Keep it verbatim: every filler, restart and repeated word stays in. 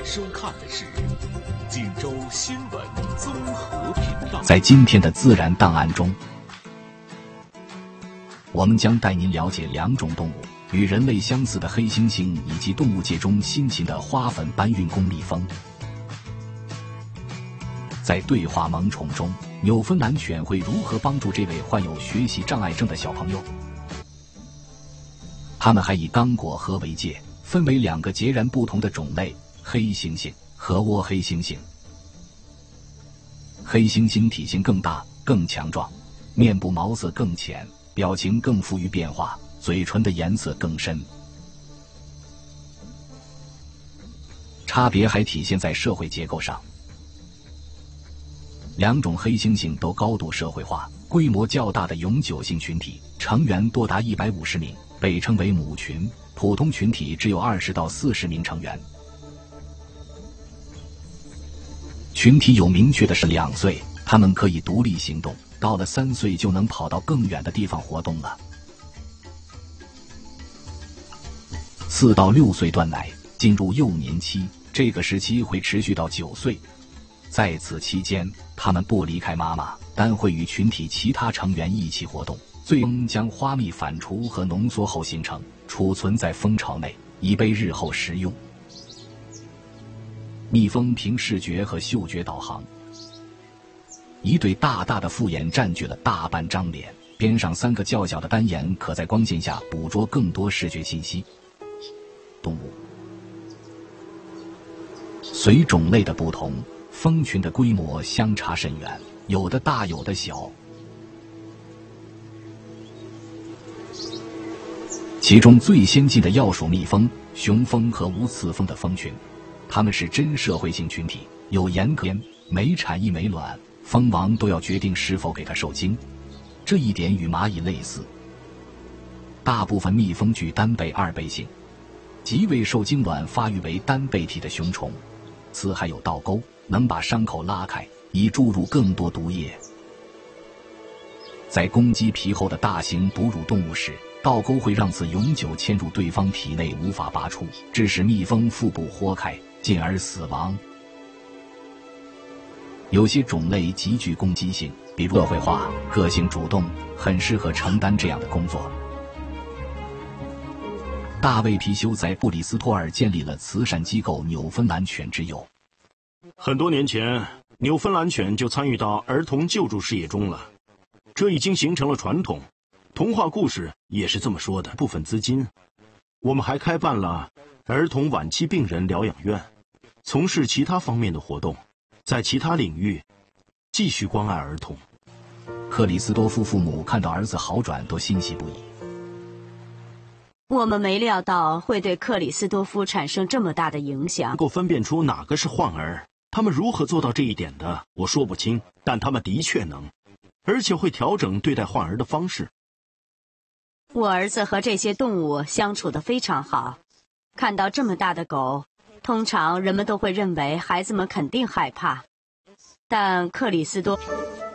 收看的是锦州新闻综合频道。 在今天的自然档案中，我们将带您了解两种动物与人类相似的黑猩猩，以及动物界中辛勤的花粉搬运工蜜蜂。在对话萌宠中，纽芬兰犬会如何帮助这位患有学习障碍症的小朋友？他们还以刚果河为界，分为两个截然不同的种类：黑猩猩和倭黑猩猩。黑猩猩体型更大、更强壮，面部毛色更浅，表情更富于变化，嘴唇的颜色更深。差别还体现在社会结构上。两种黑猩猩都高度社会化，规模较大的永久性群体成员多达一百五十名，被称为母群；普通群体只有二十到四十名成员。群体有明确的是两岁，它们可以独立行动，到了三岁就能跑到更远的地方活动了。四到六岁断奶，进入幼年期，这个时期会持续到九岁。在此期间，它们不离开妈妈，但会与群体其他成员一起活动，最终将花蜜反刍和浓缩后形成，储存在蜂巢内，以备日后食用。蜜蜂凭视觉和嗅觉导航，一对大大的复眼占据了大半张脸，边上三个较小的单眼可在光线下捕捉更多视觉信息。动物随种类的不同，蜂群的规模相差甚远，有的大，有的小。其中最先进的要数蜜蜂、雄蜂和无刺蜂的蜂群，它们是真社会性群体，有严格每产一枚卵，蜂王都要决定是否给它受精，这一点与蚂蚁类似。大部分蜜蜂具单倍、二倍性，即未受精卵发育为单倍体的雄虫。此还有倒钩，能把伤口拉开，以注入更多毒液。在攻击皮后的大型哺乳动物时，倒钩会让此永久嵌入对方体内，无法拔出，致使蜜蜂腹部豁开，进而死亡。有些种类极具攻击性，比如社会化、个性主动，很适合承担这样的工作。大卫·皮修在布里斯托尔建立了慈善机构纽芬兰犬之友。 很多年前，纽芬兰犬就参与到儿童救助事业中了，这已经形成了传统。童话故事也是这么说的。部分资金，我们还开办了儿童晚期病人疗养院，从事其他方面的活动，在其他领域继续关爱儿童。 克里斯多夫父母看到儿子好转都欣喜不已。 我们没料到会对克里斯多夫产生这么大的影响。 能够分辨出哪个是患儿，他们如何做到这一点的，我说不清，但他们的确能，而且会调整对待患儿的方式。 我儿子和这些动物相处得非常好，看到这么大的狗，通常人们都会认为孩子们肯定害怕，但克里斯多